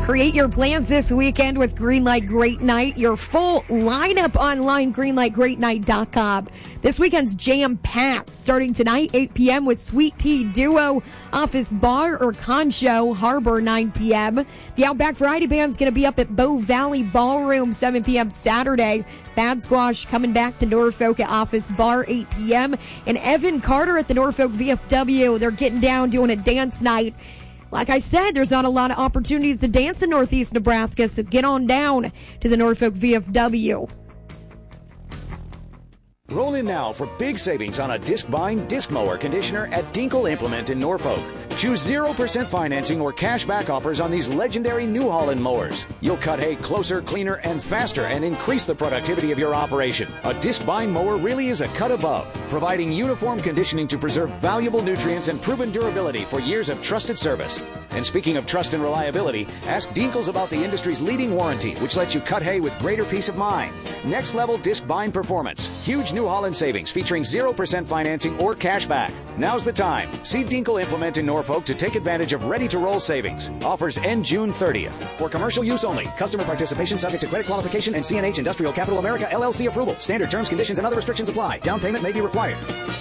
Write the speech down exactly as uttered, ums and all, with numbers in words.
Create your plans this weekend with Greenlight Great Night. Your full lineup online, greenlight great night dot com. This weekend's jam-packed, starting tonight, eight p.m. with Sweet Tea Duo, Office Bar or Concho, Harbor, nine p.m. The Outback Variety Band's going to be up at Bow Valley Ballroom, seven p.m. Saturday. Bad Squash coming back to Norfolk at Office Bar, eight p.m. And Evan Carter at the Norfolk V F W. They're getting down, doing a dance night. Like I said, there's not a lot of opportunities to dance in Northeast Nebraska, so get on down to the Norfolk V F W. Roll in now for big savings on a disc-bind disc mower conditioner at Dinkle Implement in Norfolk. Choose zero percent financing or cash back offers on these legendary New Holland mowers. You'll cut hay closer, cleaner, and faster and increase the productivity of your operation. A disc-bind mower really is a cut above, providing uniform conditioning to preserve valuable nutrients and proven durability for years of trusted service. And speaking of trust and reliability, ask Dinkles about the industry's leading warranty, which lets you cut hay with greater peace of mind. Next level disc bind performance. Huge New Holland savings featuring zero percent financing or cash back. Now's the time. See Dinkle Implement in Norfolk to take advantage of ready-to-roll savings. Offers end June thirtieth. For commercial use only. Customer participation subject to credit qualification and C N H Industrial Capital America L L C approval. Standard terms, conditions, and other restrictions apply. Down payment may be required.